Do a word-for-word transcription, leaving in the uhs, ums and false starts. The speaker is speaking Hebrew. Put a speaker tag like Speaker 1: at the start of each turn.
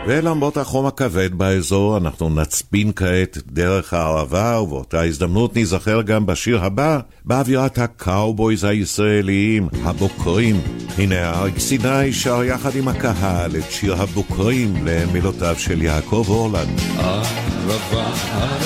Speaker 1: ולמרות החום הכבד באזור, אנחנו נצפין כעת דרך הערבה, ובאותה הזדמנות נזכר גם בשיר הבא, באווירת הקאובויז הישראליים, הבוקרים. הנה אריק סיני שר יחד עם הקהל את שיר הבוקרים למילותיו של יעקב אורלנד.
Speaker 2: ערבה